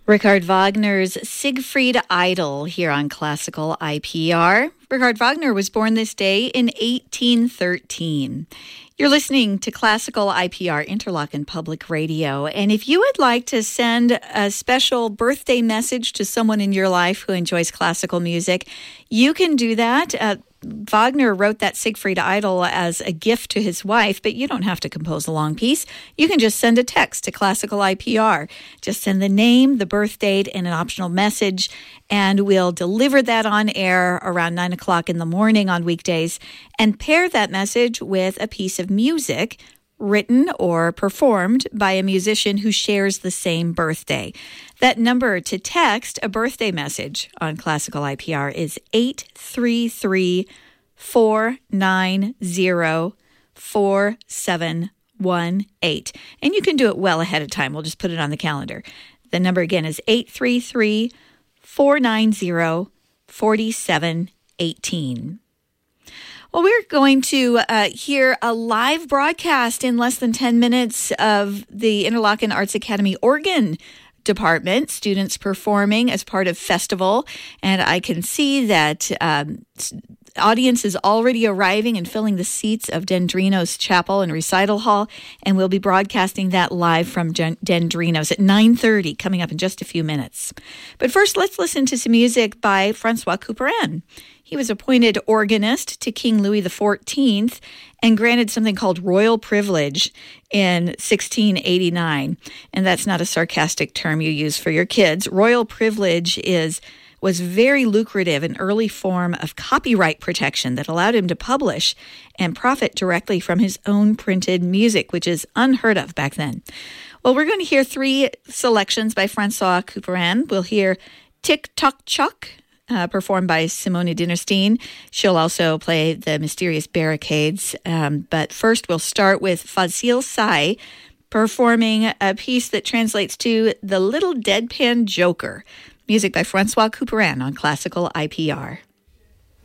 Richard Wagner's Siegfried Idle here on Classical IPR. Richard Wagner was born this day in 1813. You're listening to Classical IPR Interlochen Public Radio. And if you would like to send a special birthday message to someone in your life who enjoys classical music, you can do that. Wagner wrote that Siegfried Idle as a gift to his wife, but you don't have to compose a long piece. You can just send a text to Classical IPR. Just send the name, the birth date, and an optional message, and we'll deliver that on air around 9 o'clock in the morning on weekdays and pair that message with a piece of music written or performed by a musician who shares the same birthday. That number to text a birthday message on Classical IPR is 833-490-4718. And you can do it well ahead of time. We'll just put it on the calendar. The number again is 833-490-4718. Well, we're going to hear a live broadcast in less than 10 minutes of the Interlochen Arts Academy organ department, students performing as part of festival. And I can see that audience is already arriving and filling the seats of Dendrinos Chapel and Recital Hall. And we'll be broadcasting that live from Dendrinos at 9:30, coming up in just a few minutes. But first, let's listen to some music by Francois Couperin. He was appointed organist to King Louis XIV and granted something called royal privilege in 1689. And that's not a sarcastic term you use for your kids. Royal privilege was very lucrative, an early form of copyright protection that allowed him to publish and profit directly from his own printed music, which is unheard of back then. Well, we're going to hear three selections by Francois Couperin. We'll hear Tick Tock Chock, performed by Simone Dinnerstein. She'll also play the Mysterious Barricades. But first, we'll start with Fazil Say performing a piece that translates to The Little Deadpan Joker. Music by Francois Couperin on Classical IPR.